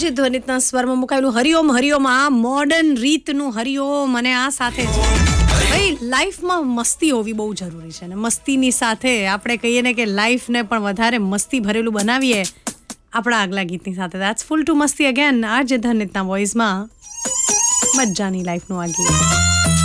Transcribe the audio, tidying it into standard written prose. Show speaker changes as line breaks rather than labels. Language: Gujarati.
આજે ધ્વનિતના સ્વરમાં મુકાયેલું હરિઓમ હરિઓમ, આ મોડર્ન રીતનું હરિઓમ, અને આ સાથે જ ભાઈ લાઈફમાં મસ્તી હોવી બહુ જરૂરી છે. અને મસ્તીની સાથે આપણે કહીએ ને કે લાઈફને પણ વધારે મસ્તી ભરેલું બનાવીએ આપણા આગલા ગીતની સાથે. દેટ્સ ફૂલ ટુ મસ્તી અગેન, આજે ધ્વનિતના વોઇસમાં મજાની લાઈફનું આ ગીત.